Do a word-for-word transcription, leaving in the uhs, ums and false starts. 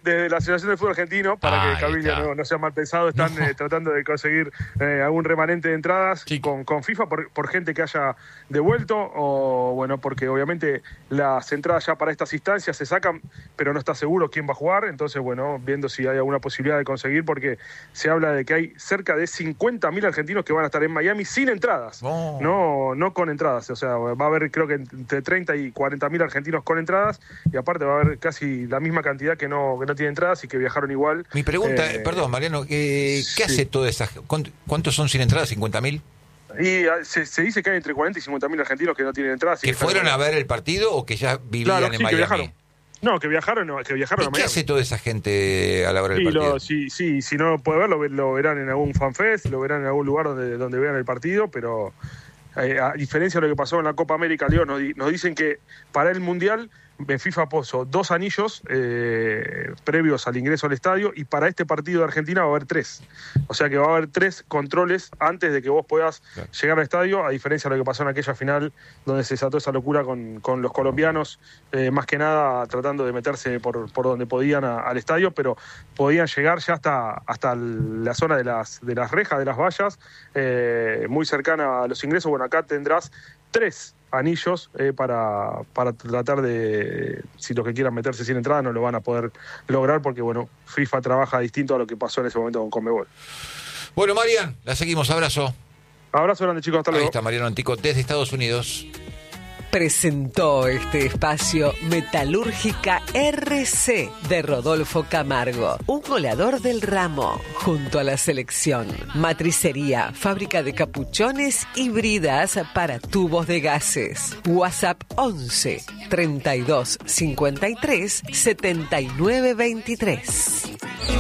desde la Asociación de Fútbol Argentino, para Ahí que Cabilia no, no sea mal pensado, están No. eh, tratando de conseguir eh, algún remanente de entradas Sí. con, con FIFA por, por gente que haya devuelto, o bueno, porque obviamente las entradas ya para estas instancias se sacan, pero no está seguro quién va a jugar, entonces bueno, viendo si hay alguna posibilidad de conseguir, porque se habla de que hay cerca de cincuenta mil argentinos que van a estar en Miami sin entradas, Oh. no, no con entradas, o sea, va a haber creo que entre treinta y cuarenta mil argentinos con entradas, y aparte va a haber casi la misma cantidad que no, que no tienen entradas y que viajaron igual. Mi pregunta, Eh, perdón, Mariano, eh, ¿qué sí. hace toda esa gente? ¿Cuántos son sin entrada? ¿cincuenta mil? Y ah, se, se dice que hay entre cuarenta y cincuenta mil argentinos que no tienen entradas. y ¿Que están fueron en- a ver el partido o que ya vivían Claro, en sí, que Miami? viajaron. No, que viajaron, no, que viajaron ¿Y a qué Miami. hace toda esa gente a la hora del Y partido? lo, sí, sí, si no puede verlo, lo verán en algún fanfest, lo verán en algún lugar donde, donde vean el partido, pero eh, a diferencia de lo que pasó en la Copa América, Leo, nos, di- nos dicen que para el Mundial en FIFA puso dos anillos eh, previos al ingreso al estadio, y para este partido de Argentina va a haber tres. O sea que va a haber tres controles antes de que vos puedas Claro. llegar al estadio, a diferencia de lo que pasó en aquella final donde se desató esa locura con, con los colombianos, eh, más que nada tratando de meterse por, por donde podían a- al estadio, pero podían llegar ya hasta, hasta la zona de las, de las rejas, de las vallas, eh, muy cercana a los ingresos. Bueno, acá tendrás tres anillos eh, para, para tratar de, si los que quieran meterse sin entrada no lo van a poder lograr, porque bueno, FIFA trabaja distinto a lo que pasó en ese momento con Conmebol. Bueno, Marian, la seguimos. Abrazo. Abrazo grande, chicos, hasta Ahí luego. está Mariano Antico desde Estados Unidos. Presentó este espacio Metalúrgica R C de Rodolfo Camargo, un goleador del ramo, junto a la selección. Matricería, fábrica de capuchones y bridas para tubos de gases. WhatsApp once, treinta y dos, cincuenta y tres, setenta y nueve veintitrés.